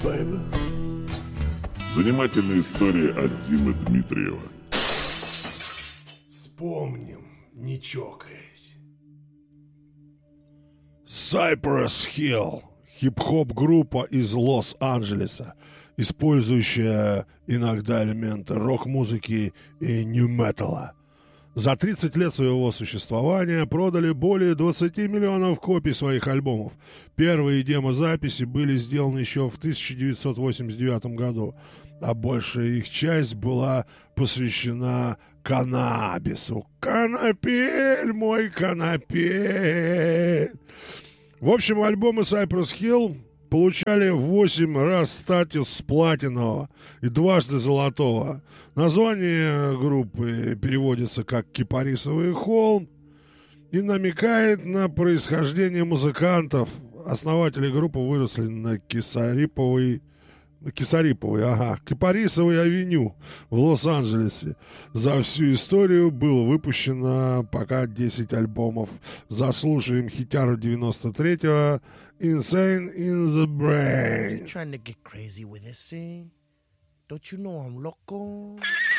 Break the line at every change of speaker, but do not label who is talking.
baby.
Занимательная история от Димы Дмитриева.
Вспомним, не чокаясь.
Cypress Hill. Хип-хоп-группа из Лос-Анджелеса, использующая иногда элементы рок-музыки и нью-металла. За 30 лет своего существования продали более 20 миллионов копий своих альбомов. Первые демозаписи были сделаны еще в 1989 году, а большая их часть была посвящена каннабису. Конопель, мой конопель! В общем, альбомы Cypress Hill получали 8 раз статус платинового и дважды золотого. Название группы переводится как «Кипарисовый холм» и намекает на происхождение музыкантов. Основатели группы выросли на Кипарисовой авеню в Лос-Анджелесе. За всю историю было выпущено пока 10 альбомов. Заслушаем хитяру 93-го «Insane in the Brain».
Trying to get crazy with this, see? Don't you know I'm loco?